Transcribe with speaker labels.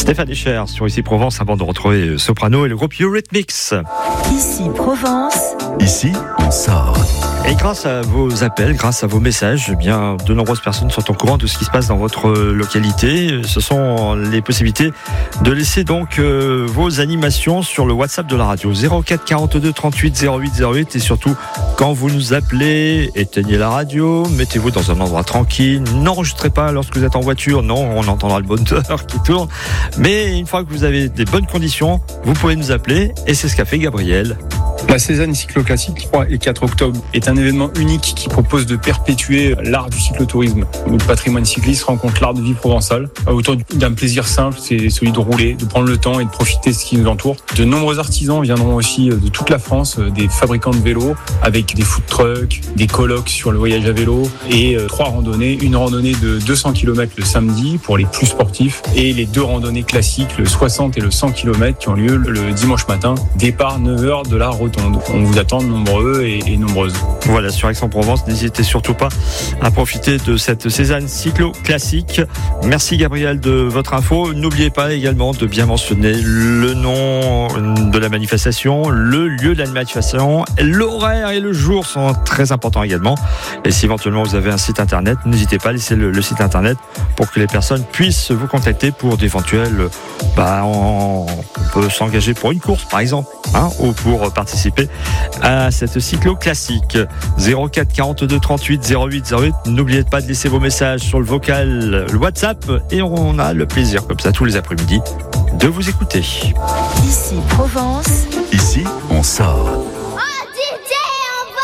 Speaker 1: Stéphane Echer sur Ici Provence, avant de retrouver Soprano et le groupe Eurythmics.
Speaker 2: Ici Provence.
Speaker 3: Ici, on sort.
Speaker 1: Et grâce à vos appels, grâce à vos messages, eh bien, de nombreuses personnes sont au courant de ce qui se passe dans votre localité. Ce sont les possibilités de laisser donc vos animations sur le WhatsApp de la radio 04 42 38 08 08 et surtout quand vous nous appelez, éteignez la radio, mettez-vous dans un endroit tranquille, n'enregistrez pas lorsque vous êtes en voiture, non, on entendra le moteur qui tourne, mais une fois que vous avez des bonnes conditions, vous pouvez nous appeler et c'est ce qu'a fait Gabriel.
Speaker 4: La Cézanne cycloclassique 3 et 4 octobre est un événement unique qui propose de perpétuer l'art du cyclotourisme. Le patrimoine cycliste rencontre l'art de vie provençale autour d'un plaisir simple, c'est celui de rouler, de prendre le temps et de profiter de ce qui nous entoure. De nombreux artisans viendront aussi de toute la France, des fabricants de vélos avec des food trucks, des colloques sur le voyage à vélo et 3 randonnées, une randonnée de 200 km le samedi pour les plus sportifs et les 2 randonnées classiques, le 60 et le 100 km qui ont lieu le dimanche matin, départ 9h de la Rotonde. On vous attend nombreux et nombreuses.
Speaker 1: Voilà, sur Aix-en-Provence, n'hésitez surtout pas à profiter de cette Cézanne cyclo classique. Merci Gabriel de votre info. N'oubliez pas également de bien mentionner le nom de la manifestation, le lieu de la manifestation, l'horaire et le jour sont très importants également. Et si éventuellement vous avez un site internet, n'hésitez pas à laisser le site internet pour que les personnes puissent vous contacter pour d'éventuels... on peut s'engager pour une course par exemple, ou pour participer à cette cyclo classique. 04 42 38 08 08. N'oubliez pas de laisser vos messages sur le vocal, le WhatsApp, et on a le plaisir comme ça tous les après-midi de vous écouter.
Speaker 2: Ici Provence.
Speaker 3: Ici, on sort.